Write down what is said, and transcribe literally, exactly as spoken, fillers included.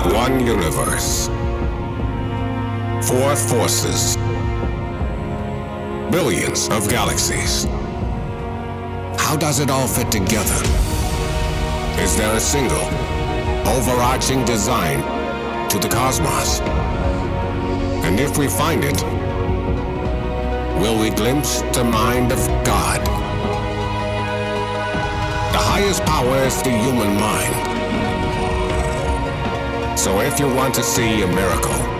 One universe. Four forces. Billions of galaxies. How does it all fit together? Is there a single, overarching design to the cosmos? And if we find it, will we glimpse the mind of God? The highest power is the human mind. So if you want to see a miracle,